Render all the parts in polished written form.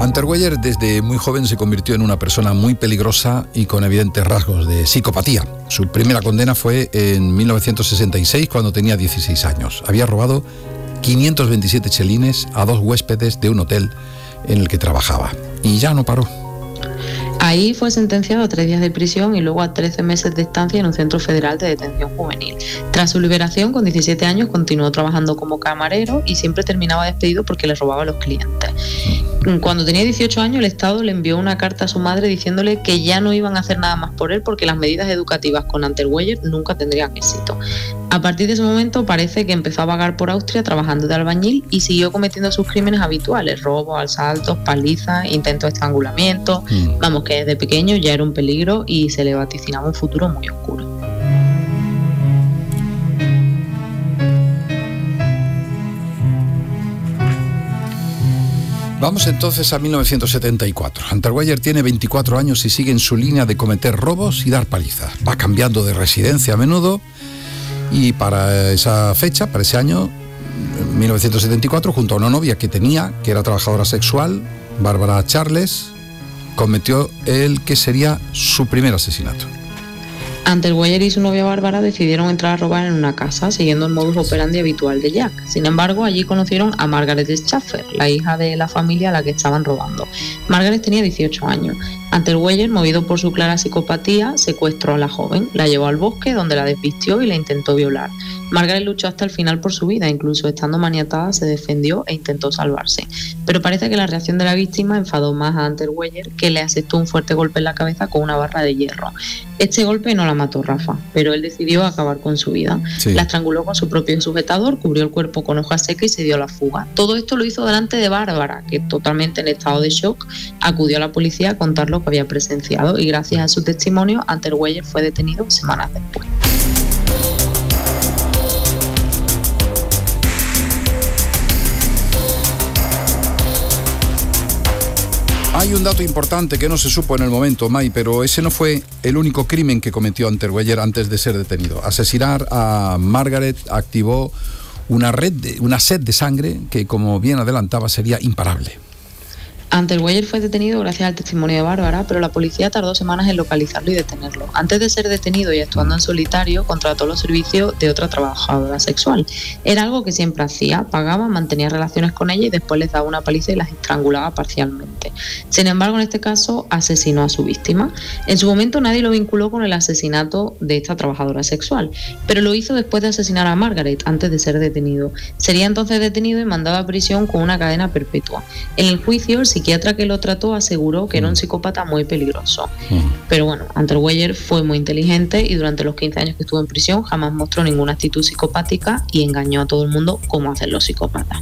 Unterweger desde muy joven se convirtió en una persona muy peligrosa y con evidentes rasgos de psicopatía. Su primera condena fue en 1966, cuando tenía 16 años. Había robado 527 chelines a 2 huéspedes de un hotel en el que trabajaba. Y ya no paró. Ahí fue sentenciado a 3 días de prisión y luego a 13 meses de estancia en un centro federal de detención juvenil. Tras su liberación, con 17 años, continuó trabajando como camarero y siempre terminaba despedido porque le robaba a los clientes. Cuando tenía 18 años, el Estado le envió una carta a su madre diciéndole que ya no iban a hacer nada más por él porque las medidas educativas con Unterweger nunca tendrían éxito. A partir de ese momento parece que empezó a vagar por Austria trabajando de albañil y siguió cometiendo sus crímenes habituales: robos, asaltos, palizas, intentos de estrangulamiento. Vamos, que desde pequeño ya era un peligro y se le vaticinaba un futuro muy oscuro. Vamos entonces a 1974. Unterweger tiene 24 años y sigue en su línea de cometer robos y dar palizas. Va cambiando de residencia a menudo y para esa fecha, para ese año, 1974, junto a una novia que tenía, que era trabajadora sexual, Bárbara Charles, cometió el que sería su primer asesinato. Unterweger y su novia Bárbara decidieron entrar a robar en una casa, siguiendo el modus operandi habitual de Jack. Sin embargo, allí conocieron a Margaret Schaffer, la hija de la familia a la que estaban robando. Margaret tenía 18 años. Unterweger, movido por su clara psicopatía, secuestró a la joven, la llevó al bosque donde la desvistió y la intentó violar. Margaret luchó hasta el final por su vida, incluso estando maniatada se defendió e intentó salvarse. Pero parece que la reacción de la víctima enfadó más a Unterweger, que le asestó un fuerte golpe en la cabeza con una barra de hierro. Este golpe no la mató Rafa, pero él decidió acabar con su vida. Sí. La estranguló con su propio sujetador, cubrió el cuerpo con hojas secas y se dio a la fuga. Todo esto lo hizo delante de Bárbara, que totalmente en estado de shock acudió a la policía a contar lo que había presenciado y gracias a su testimonio Unterweger fue detenido semanas después. Hay un dato importante que no se supo en el momento, May, pero ese no fue el único crimen que cometió Unterweger antes de ser detenido. Asesinar a Margaret activó una sed de sangre que, como bien adelantaba, sería imparable. Unterweger fue detenido gracias al testimonio de Bárbara, pero la policía tardó semanas en localizarlo y detenerlo. Antes de ser detenido y actuando en solitario, contrató los servicios de otra trabajadora sexual. Era algo que siempre hacía: pagaba, mantenía relaciones con ella y después les daba una paliza y las estrangulaba parcialmente. Sin embargo, en este caso, asesinó a su víctima. En su momento nadie lo vinculó con el asesinato de esta trabajadora sexual, pero lo hizo después de asesinar a Margaret, antes de ser detenido. Sería entonces detenido y mandado a prisión con una cadena perpetua. En el juicio, el psiquiatra que lo trató aseguró que era un psicópata muy peligroso. Pero bueno, Unterweger fue muy inteligente y durante los 15 años que estuvo en prisión jamás mostró ninguna actitud psicopática y engañó a todo el mundo como hacen los psicópatas.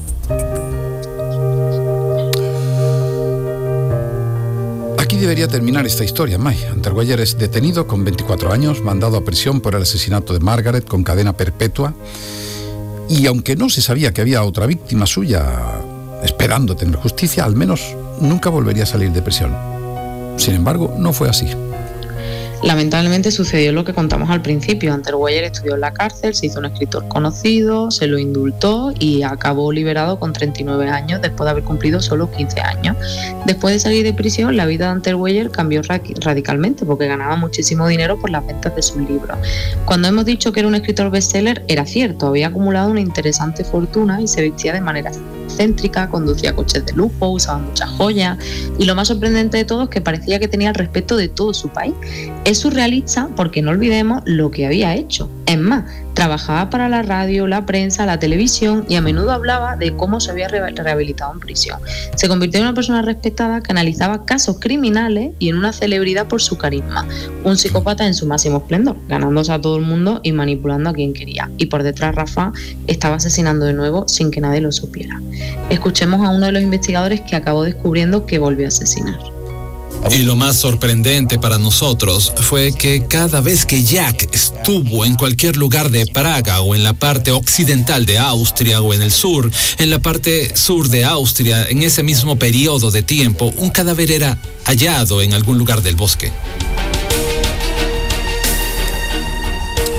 Aquí debería terminar esta historia, May. Unterweger es detenido con 24 años, mandado a prisión por el asesinato de Margaret con cadena perpetua, y aunque no se sabía que había otra víctima suya esperando tener justicia, al menos nunca volvería a salir de prisión. Sin embargo, no fue así. Lamentablemente sucedió lo que contamos al principio. Unterweger estudió en la cárcel, se hizo un escritor conocido, se lo indultó y acabó liberado con 39 años después de haber cumplido solo 15 años. Después de salir de prisión, la vida de Unterweger cambió radicalmente porque ganaba muchísimo dinero por las ventas de sus libros. Cuando hemos dicho que era un escritor bestseller, era cierto. Había acumulado una interesante fortuna y se vestía de manera excéntrica, conducía coches de lujo, usaba muchas joyas y lo más sorprendente de todo es que parecía que tenía el respeto de todo su país. Es surrealista porque no olvidemos lo que había hecho. Es más, trabajaba para la radio, la prensa, la televisión y a menudo hablaba de cómo se había rehabilitado en prisión. Se convirtió en una persona respetada que analizaba casos criminales y en una celebridad por su carisma. Un psicópata en su máximo esplendor, ganándose a todo el mundo y manipulando a quien quería. Y por detrás Rafa estaba asesinando de nuevo sin que nadie lo supiera. Escuchemos a uno de los investigadores que acabó descubriendo que volvió a asesinar. Y lo más sorprendente para nosotros fue que cada vez que Jack estuvo en cualquier lugar de Praga o en la parte occidental de Austria o en el sur, en la parte sur de Austria, en ese mismo periodo de tiempo, un cadáver era hallado en algún lugar del bosque.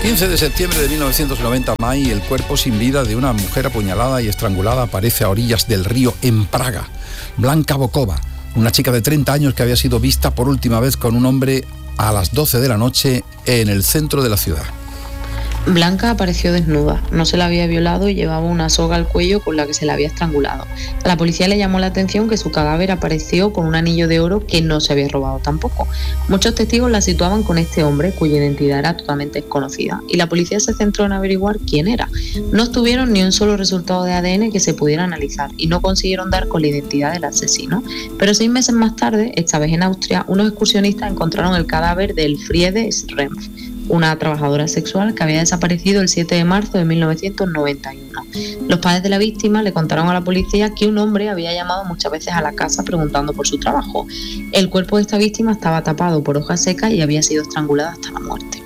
15 de septiembre de 1990, May, el cuerpo sin vida de una mujer apuñalada y estrangulada aparece a orillas del río en Praga. Blanka Bokova, una chica de 30 años que había sido vista por última vez con un hombre a las 12 de la noche en el centro de la ciudad. Blanka apareció desnuda, no se la había violado y llevaba una soga al cuello con la que se la había estrangulado. A la policía le llamó la atención que su cadáver apareció con un anillo de oro que no se había robado tampoco. Muchos testigos la situaban con este hombre cuya identidad era totalmente desconocida y la policía se centró en averiguar quién era. No obtuvieron ni un solo resultado de ADN que se pudiera analizar y no consiguieron dar con la identidad del asesino. Pero 6 meses más tarde, esta vez en Austria, unos excursionistas encontraron el cadáver de Elfriede Schrempf, una trabajadora sexual que había desaparecido el 7 de marzo de 1991. Los padres de la víctima le contaron a la policía que un hombre había llamado muchas veces a la casa preguntando por su trabajo. El cuerpo de esta víctima estaba tapado por hojas secas y había sido estrangulada hasta la muerte.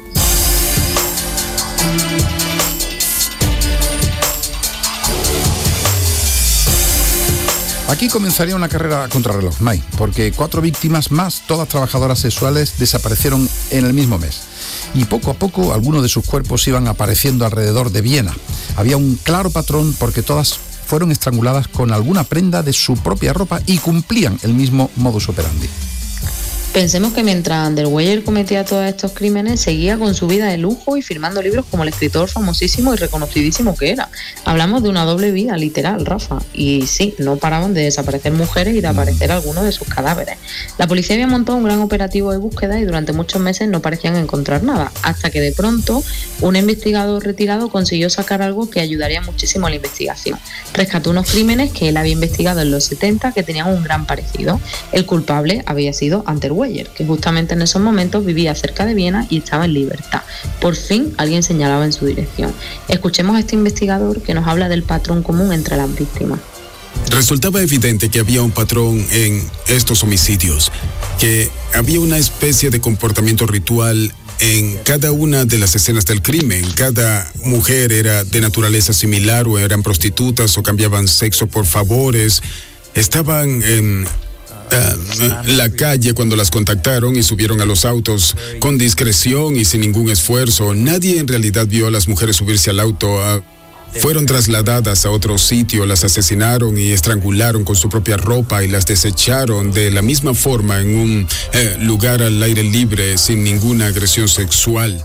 Aquí comenzaría una carrera a contrarreloj, May, porque 4 víctimas más, todas trabajadoras sexuales, desaparecieron en el mismo mes. Y poco a poco algunos de sus cuerpos iban apareciendo alrededor de Viena. Había un claro patrón porque todas fueron estranguladas con alguna prenda de su propia ropa y cumplían el mismo modus operandi. Pensemos que mientras Underweyer cometía todos estos crímenes, seguía con su vida de lujo y firmando libros como el escritor famosísimo y reconocidísimo que era. Hablamos de una doble vida, literal, Rafa. Y sí, no paraban de desaparecer mujeres y de aparecer algunos de sus cadáveres. La policía había montado un gran operativo de búsqueda y durante muchos meses no parecían encontrar nada, hasta que de pronto un investigador retirado consiguió sacar algo que ayudaría muchísimo a la investigación. Rescató unos crímenes que él había investigado en los 70 que tenían un gran parecido. El culpable había sido Underweyer, que justamente en esos momentos vivía cerca de Viena y estaba en libertad. Por fin alguien señalaba en su dirección. Escuchemos a este investigador que nos habla del patrón común entre las víctimas. Resultaba evidente que había un patrón en estos homicidios, que había una especie de comportamiento ritual en cada una de las escenas del crimen. Cada mujer era de naturaleza similar, o eran prostitutas, o cambiaban sexo por favores. Estaban en la calle cuando las contactaron y subieron a los autos con discreción y sin ningún esfuerzo. Nadie en realidad vio a las mujeres subirse al auto. Fueron trasladadas a otro sitio, las asesinaron y estrangularon con su propia ropa y las desecharon de la misma forma en un lugar al aire libre sin ninguna agresión sexual.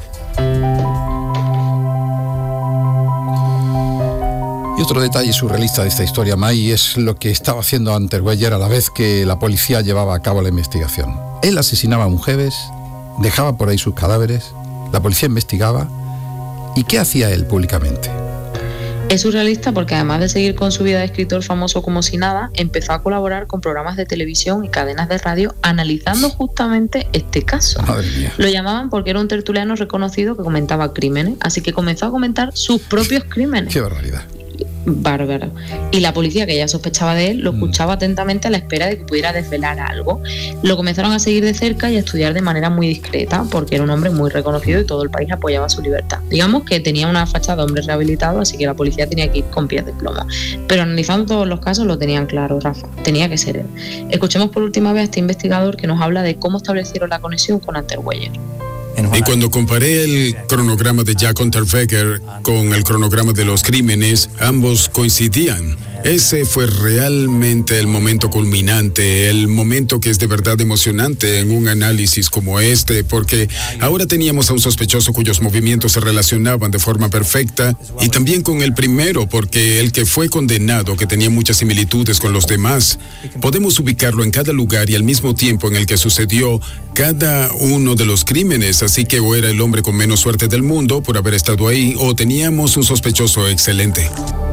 Y otro detalle surrealista de esta historia, May, es lo que estaba haciendo Underweyer a la vez que la policía llevaba a cabo la investigación. Él asesinaba a mujeres, dejaba por ahí sus cadáveres, la policía investigaba. ¿Y qué hacía él públicamente? Es surrealista porque además de seguir con su vida de escritor famoso como si nada, empezó a colaborar con programas de televisión y cadenas de radio analizando justamente este caso. Madre mía. Lo llamaban porque era un tertuliano reconocido que comentaba crímenes, así que comenzó a comentar sus propios crímenes. ¡Qué barbaridad! Bárbaro. Y la policía, que ya sospechaba de él, lo escuchaba atentamente a la espera de que pudiera desvelar algo. Lo comenzaron a seguir de cerca y a estudiar de manera muy discreta, porque era un hombre muy reconocido y todo el país apoyaba su libertad. Digamos que tenía una fachada de hombre rehabilitado, así que la policía tenía que ir con pies de plomo. Pero analizando todos los casos lo tenían claro, Rafa. Tenía que ser él. Escuchemos por última vez a este investigador que nos habla de cómo establecieron la conexión con Underweyer. Y cuando comparé el cronograma de Jack Unterweger con el cronograma de los crímenes, ambos coincidían. Ese fue realmente el momento culminante, el momento que es de verdad emocionante en un análisis como este, porque ahora teníamos a un sospechoso cuyos movimientos se relacionaban de forma perfecta, y también con el primero, porque el que fue condenado, que tenía muchas similitudes con los demás, podemos ubicarlo en cada lugar y al mismo tiempo en el que sucedió cada uno de los crímenes, así que o era el hombre con menos suerte del mundo por haber estado ahí, o teníamos un sospechoso excelente.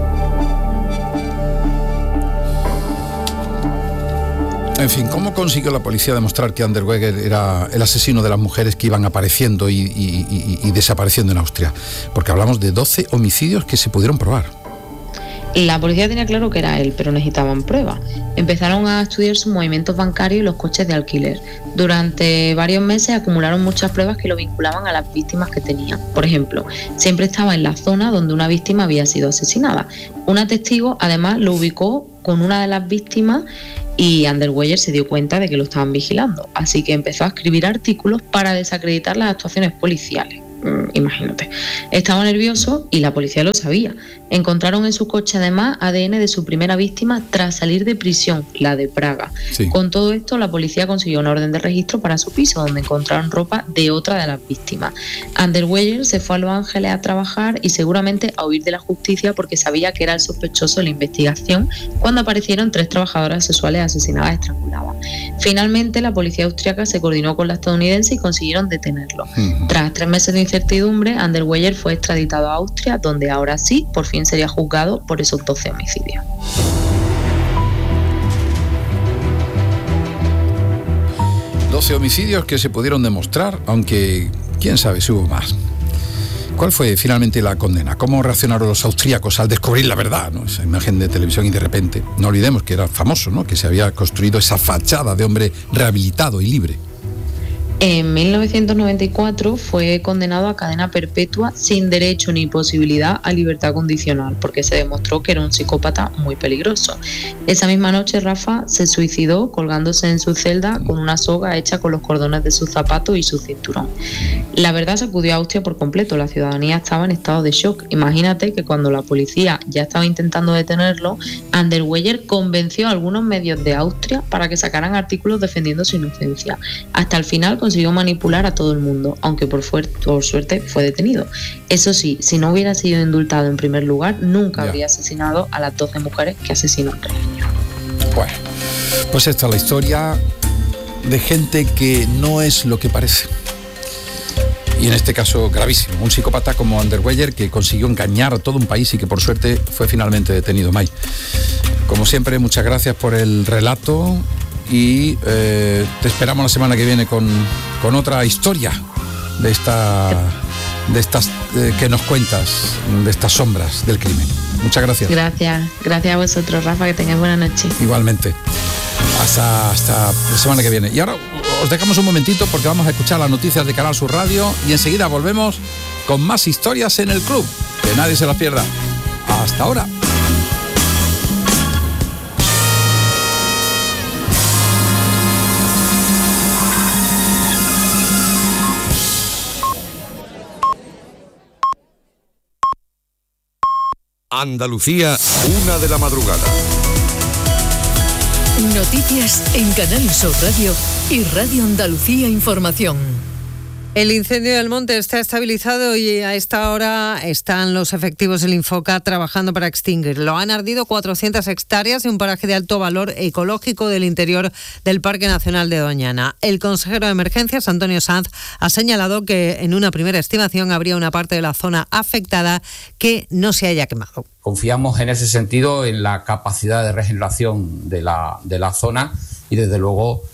En fin, ¿cómo consiguió la policía demostrar que Underweger era el asesino de las mujeres que iban apareciendo y desapareciendo en Austria? Porque hablamos de 12 homicidios que se pudieron probar. La policía tenía claro que era él, pero necesitaban pruebas. Empezaron a estudiar sus movimientos bancarios y los coches de alquiler. Durante varios meses acumularon muchas pruebas que lo vinculaban a las víctimas que tenían. Por ejemplo, siempre estaba en la zona donde una víctima había sido asesinada. Una testigo, además, lo ubicó con una de las víctimas y Underweyer se dio cuenta de que lo estaban vigilando. Así que empezó a escribir artículos para desacreditar las actuaciones policiales. imagínate. Estaba nervioso y la policía lo sabía. Encontraron en su coche además ADN de su primera víctima tras salir de prisión, la de Praga. Sí. Con todo esto, la policía consiguió una orden de registro para su piso, donde encontraron ropa de otra de las víctimas. Anderweyer se fue a Los Ángeles a trabajar y seguramente a huir de la justicia porque sabía que era el sospechoso de la investigación cuando aparecieron 3 trabajadoras sexuales asesinadas estranguladas. Finalmente, la policía austríaca se coordinó con la estadounidense y consiguieron detenerlo. Tras 3 meses de incertidumbre, Anderweyer fue extraditado a Austria, donde ahora sí, por fin sería juzgado por esos 12 homicidios. Homicidios que se pudieron demostrar, aunque quién sabe si hubo más. ¿Cuál fue finalmente la condena? ¿Cómo reaccionaron los austríacos al descubrir la verdad, ¿no? Esa imagen de televisión y de repente, no olvidemos que era famoso, ¿no? Que se había construido esa fachada de hombre rehabilitado y libre. En 1994 fue condenado a cadena perpetua sin derecho ni posibilidad a libertad condicional, porque se demostró que era un psicópata muy peligroso. Esa misma noche, Rafa se suicidó colgándose en su celda con una soga hecha con los cordones de sus zapatos y su cinturón. La verdad sacudió a Austria por completo, la ciudadanía estaba en estado de shock. Imagínate que cuando la policía ya estaba intentando detenerlo, Anderweyer convenció a algunos medios de Austria para que sacaran artículos defendiendo su inocencia. Hasta el final consiguió manipular a todo el mundo, aunque por suerte fue detenido. Eso sí, si no hubiera sido indultado en primer lugar, nunca habría asesinado a las 12 mujeres que asesinó en 3 años. Bueno, pues esta es la historia de gente que no es lo que parece. Y en este caso gravísimo, un psicópata como Anderweyer que consiguió engañar a todo un país y que por suerte fue finalmente detenido. May, como siempre, muchas gracias por el relato y te esperamos la semana que viene con otra historia de estas que nos cuentas, de estas sombras del crimen. Muchas gracias. Gracias a vosotros, Rafa, que tengáis buena noche. Igualmente. Hasta la semana que viene. Y ahora os dejamos un momentito porque vamos a escuchar las noticias de Canal Sur Radio y enseguida volvemos con más historias en el club. Que nadie se las pierda. Hasta ahora. Andalucía, 1 de la madrugada. Noticias en Canal Sur Radio y Radio Andalucía Información. El incendio del monte está estabilizado y a esta hora están los efectivos del Infoca trabajando para extinguirlo. Han ardido 400 hectáreas en un paraje de alto valor ecológico del interior del Parque Nacional de Doñana. El consejero de Emergencias, Antonio Sanz, ha señalado que en una primera estimación habría una parte de la zona afectada que no se haya quemado. Confiamos en ese sentido en la capacidad de regeneración de la zona y desde luego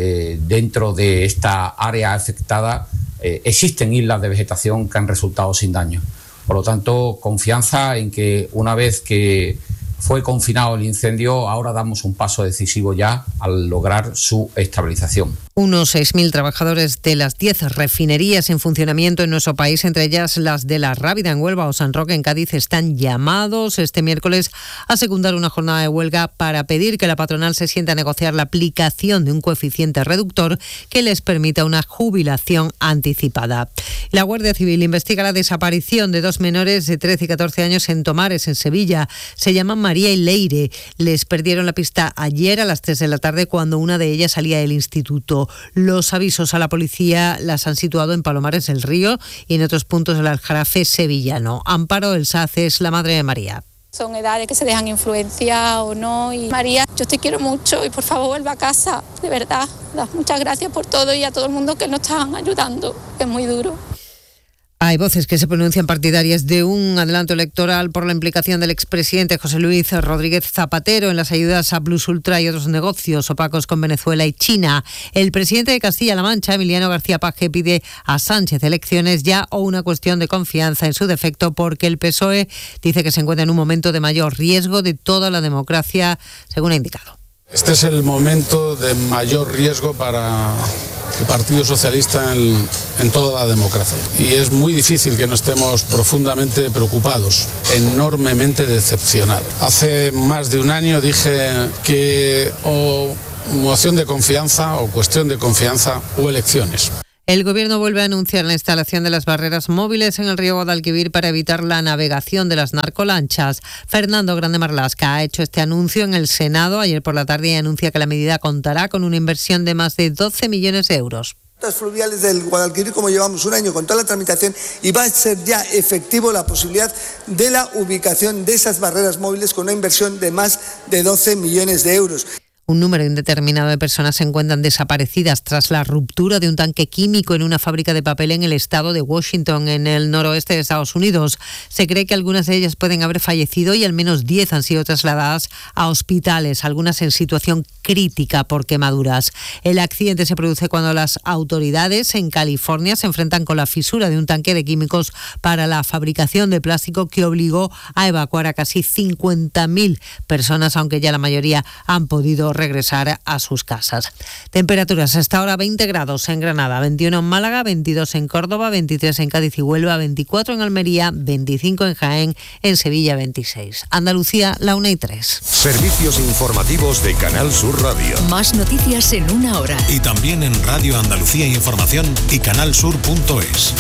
dentro de esta área afectada existen islas de vegetación que han resultado sin daño. Por lo tanto, confianza en que una vez que fue confinado el incendio, ahora damos un paso decisivo ya al lograr su estabilización. Unos 6.000 trabajadores de las 10 refinerías en funcionamiento en nuestro país, entre ellas las de La Rábida en Huelva o San Roque en Cádiz, están llamados este miércoles a secundar una jornada de huelga para pedir que la patronal se siente a negociar la aplicación de un coeficiente reductor que les permita una jubilación anticipada. La Guardia Civil investiga la desaparición de 2 menores de 13 y 14 años en Tomares, en Sevilla. Se llaman María y Leire. Les perdieron la pista ayer a las 3 de la tarde cuando una de ellas salía del instituto. Los avisos a la policía las han situado en Palomares del Río y en otros puntos del Aljarafe sevillano. Amparo El Saz es la madre de María. Son edades que se dejan influenciar o no. Y María, yo te quiero mucho y por favor vuelve a casa, de verdad. Muchas gracias por todo y a todo el mundo que nos están ayudando. Es muy duro. Hay voces que se pronuncian partidarias de un adelanto electoral por la implicación del expresidente José Luis Rodríguez Zapatero en las ayudas a Plus Ultra y otros negocios opacos con Venezuela y China. El presidente de Castilla-La Mancha, Emiliano García Paje, pide a Sánchez elecciones ya o una cuestión de confianza en su defecto porque el PSOE dice que se encuentra en un momento de mayor riesgo de toda la democracia, según ha indicado. Este es el momento de mayor riesgo para el Partido Socialista en toda la democracia. Y es muy difícil que no estemos profundamente preocupados, enormemente decepcionados. Hace más de un año dije que o moción de confianza o cuestión de confianza o elecciones. El Gobierno vuelve a anunciar la instalación de las barreras móviles en el río Guadalquivir para evitar la navegación de las narcolanchas. Fernando Grande Marlaska ha hecho este anuncio en el Senado ayer por la tarde y anuncia que la medida contará con una inversión de más de 12 millones de euros. Fluviales del Guadalquivir, como llevamos un año con toda la tramitación, y va a ser ya efectivo la posibilidad de la ubicación de esas barreras móviles con una inversión de más de 12 millones de euros. Un número indeterminado de personas se encuentran desaparecidas tras la ruptura de un tanque químico en una fábrica de papel en el estado de Washington, en el noroeste de Estados Unidos. Se cree que algunas de ellas pueden haber fallecido y al menos 10 han sido trasladadas a hospitales, algunas en situación crítica por quemaduras. El accidente se produce cuando las autoridades en California se enfrentan con la fisura de un tanque de químicos para la fabricación de plástico que obligó a evacuar a casi 50.000 personas, aunque ya la mayoría han podido regresar a sus casas. Temperaturas hasta ahora: 20 grados en Granada, 21 en Málaga, 22 en Córdoba, 23 en Cádiz y Huelva, 24 en Almería, 25 en Jaén, en Sevilla 26. Andalucía, la 1:03. Servicios informativos de Canal Sur Radio. Más noticias en una hora. Y también en Radio Andalucía Información y canalsur.es.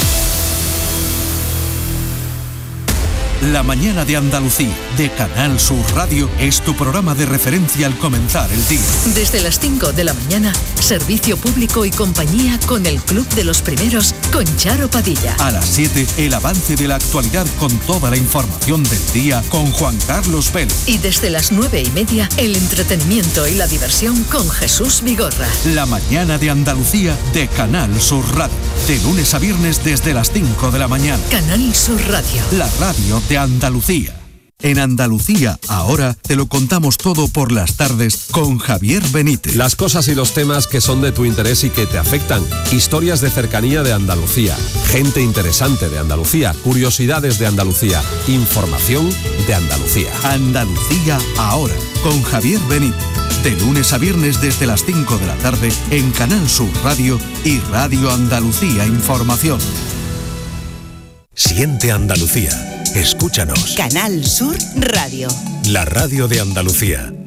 La mañana de Andalucía, de Canal Sur Radio, es tu programa de referencia al comenzar el día. Desde las 5 de la mañana, servicio público y compañía con el Club de los Primeros, con Charo Padilla. A las 7, el avance de la actualidad con toda la información del día con Juan Carlos Vélez. Y desde las 9:30, el entretenimiento y la diversión con Jesús Vigorra. La mañana de Andalucía, de Canal Sur Radio. De lunes a viernes desde las 5 de la mañana. Canal Sur Radio. La radio de Andalucía. En Andalucía, ahora te lo contamos todo por las tardes con Javier Benítez. Las cosas y los temas que son de tu interés y que te afectan. Historias de cercanía de Andalucía. Gente interesante de Andalucía. Curiosidades de Andalucía. Información de Andalucía. Andalucía, ahora, con Javier Benítez. De lunes a viernes desde las 5 de la tarde en Canal Sur Radio y Radio Andalucía Información. Siente Andalucía. Escúchanos. Canal Sur Radio. La radio de Andalucía.